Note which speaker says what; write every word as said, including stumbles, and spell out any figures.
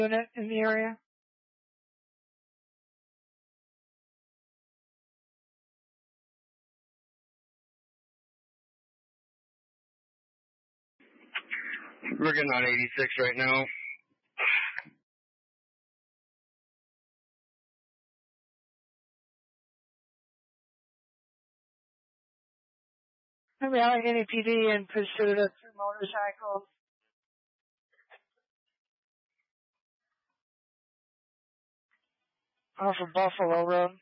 Speaker 1: unit in the area?
Speaker 2: We're getting on eighty-six right now.
Speaker 1: I'm Allegheny N P D in pursuit of two motorcycles. Off of Buffalo Road.